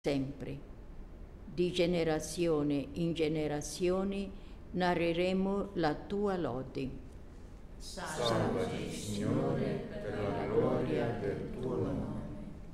sempre. Di generazione in generazione narreremo la tua lode. Salvaci, Signore,